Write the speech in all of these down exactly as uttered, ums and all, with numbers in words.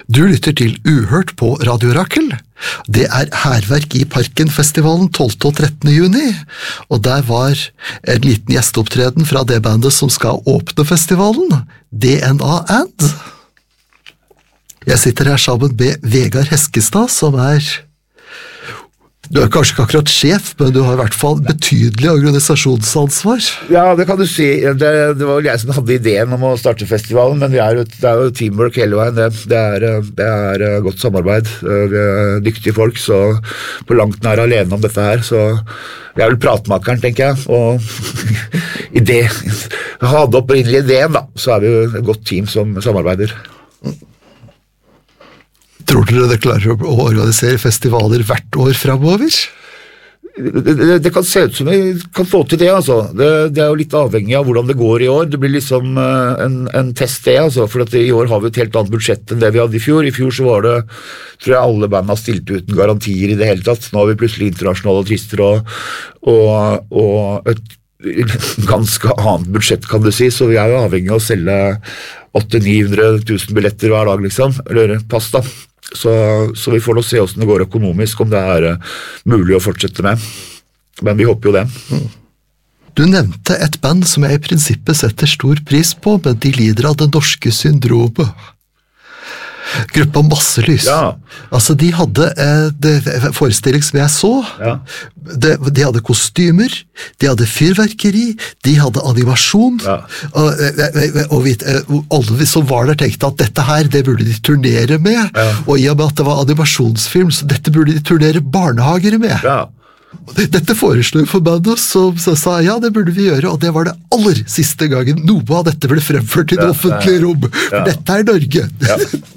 Du lytter til Uhørt på Radio Rakel. Det er Hærverk i Parken-festivalen tolvte og trettende juni, og der var en liten gjesteopptreden fra det bandet som skal åpne festivalen, D N A And. Jeg sitter her sammen med Vegard Heskestad, som er... Du er kanskje ikke akkurat sjef, men du har i hvert fall betydelig organisasjonsansvar. Ja, det kan du si. Det, det var vel jeg som hadde ideen om å starte festivalen, men vi er jo, det er jo teamwork hele veien. Det, det, er, det er godt samarbeid. Vi er dyktige folk, så på langt nær alene om dette her. Så jeg er vel pratmakeren, tenker jeg. Og idé, hadde opprinnelig ideen, da, så er vi jo et godt team som samarbeider. Tror dere det klarer å organisere festivaler hvert år fremover? Det, det, det kan se ut som vi kan få til det, altså. Det, det er jo litt avhengig av hvordan det går i år. Det blir liksom uh, en, en test det, altså, for at i år har vi et helt annet budsjett enn det vi hadde i fjor. I fjor så var det, tror jeg alle band har stilt uten garantier i det hele tatt. Nå har vi plutselig internasjonale artister og, og, og et ganske annet budsjett, kan du si, så vi er jo avhengig av å selge åtte til ni hundre tusen billetter hver dag, liksom, eller pass da. Så, så vi får nå se hvordan det går økonomisk, om det er uh, mulig å fortsette med. Men vi håper jo det. Mm. Du nevnte et band som jeg i prinsippet setter stor pris på, men de lider av det norske syndromet. Gruppa Masselys. Ja. Altså, de hadde eh, det forestilling som jeg så. Ja. De, de hadde kostymer, de hadde fyrverkeri, de hadde animasjon, ja. og, og vi, alle som var der tenkte at dette her, det burde de turnere med, ja. Og i og med at det var animasjonsfilm, så dette burde de turnere barnehager med. Ja. Dette foreslo for bandet, som sa ja, det burde vi gjøre, og det var det aller siste gangen noe av dette ble fremført i det ja, offentlige rom, for ja. Dette er Norge. Ja.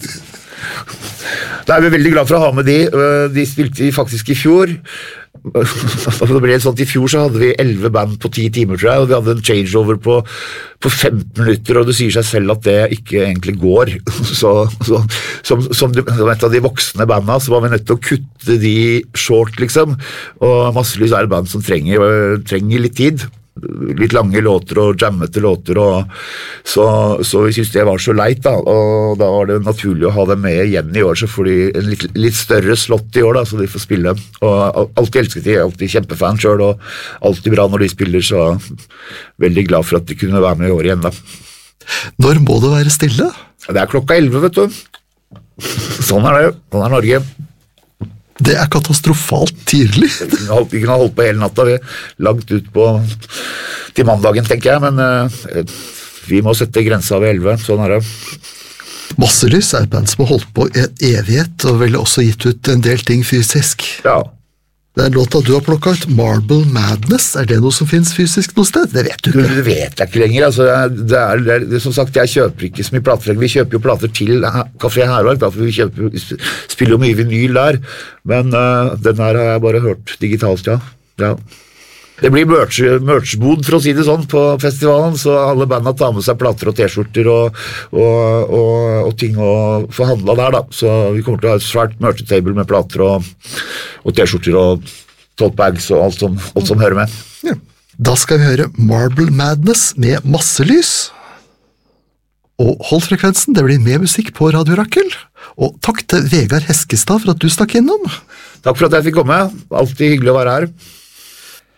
Da er vi veldig glad for å ha med de. De spilte faktisk i fjor. Det ble sånn at i fjor så hadde vi elleve band på ti timer, tror jeg, og vi hadde en changeover på, på femten minutter, og det sier seg selv at det ikke egentlig går. Så, så som, som, som et av de voksne bandene, så var vi nødt til å kutte de short, liksom, og Masselys er et band som trenger, trenger litt tid. Litt lange låter og jammete låter, og så, så vi synes det var så leit da, og da var det naturlig å ha dem med igjen i år, så får de en litt, litt større slott i år da, så de får spille, og alltid elsket de, alltid kjempefan selv, og alltid bra når de spiller, så veldig glad for at de kunne være med i år igjen da. Når må det være stille? Det er klokka elleve, vet du. Sånn er det, sånn er Norge. Det er katastrofalt tidlig. Vi kunne ha holdt på hele natta, vi er langt ut på til mandagen, tenker jeg, men uh, vi må sette grensa ved elleve, sånn er det. Masselys er et band som har holdt på i en evighet, og vel også gitt ut en del ting fysisk. Ja. Det er en låt du har plukket ut, Marble Madness. Er det noe som finnes fysisk noe sted? Det vet du ikke. Det vet jeg ikke lenger. Altså, det er, det er, som sagt, jeg kjøper ikke så mye plater. Vi kjøper jo plater til Café Hærverk, for vi kjøper, spiller jo mye vinyl der. Men uh, den her har jeg bare hørt digitalt, ja. ja. Det blir merch-bod, for å si det sånn, på festivalen, så alle bandene tar med seg plater og t-skjorter og, og, og, og ting å forhandle der da. Så vi kommer til å ha et svært merch-table med plater og, og t-skjorter og tote bags og alt som, alt som hører med. Ja. Da skal vi høre Marble Madness med Masselys. Og hold frekvensen, det blir mer musikk på Radio Rakel. Og takk til Vegard Heskestad for at du stakk innom. Takk for at jeg fikk komme. Alltid hyggelig å være her.